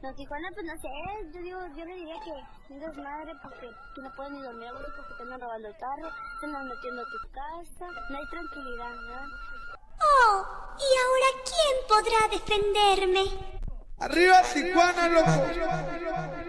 No, Tijuana, pues no sé, yo le diría que un desmadre porque tú no puedes ni dormir a gusto porque te andan robando el carro, te andan metiendo a tu casa, no hay tranquilidad, ¿verdad? Oh, ¿y ahora quién podrá defenderme? ¡Arriba Tijuana, loco!